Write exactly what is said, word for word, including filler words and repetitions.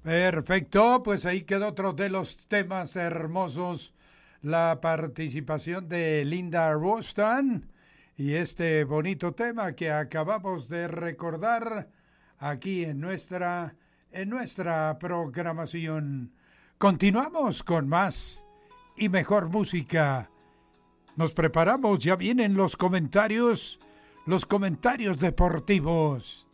Perfecto, pues ahí quedó otro de los temas hermosos, la participación de Linda Ronstadt y este bonito tema que acabamos de recordar aquí en nuestra, en nuestra programación. Continuamos con más y mejor música. Nos preparamos, ya vienen los comentarios, los comentarios deportivos.